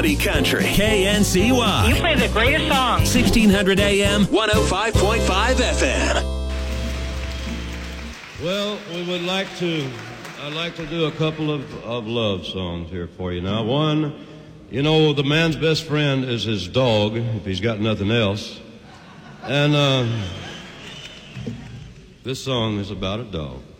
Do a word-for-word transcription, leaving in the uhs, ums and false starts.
Country, K N C Y. You play the greatest song. sixteen hundred A M, one oh five point five F M. Well, we would like to, I'd like to do a couple of, of love songs here for you now. One, you know, the man's best friend is his dog, if he's got nothing else. And uh, this song is about a dog.